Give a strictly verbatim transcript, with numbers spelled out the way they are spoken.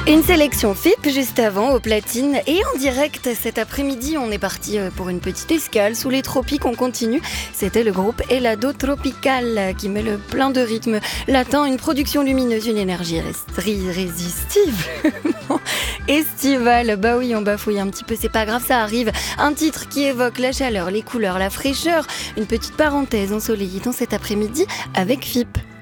Une sélection F I P juste avant au platine et en direct cet après-midi. On est parti pour une petite escale sous les tropiques. On continue. C'était le groupe Helado Tropical qui met le plein de rythme latin, une production lumineuse, une énergie irrésistible. Estivale, bah oui, on bafouille un petit peu, c'est pas grave, ça arrive. Un titre qui évoque la chaleur, les couleurs, la fraîcheur. Une petite parenthèse ensoleillée dans cet après-midi avec F I P.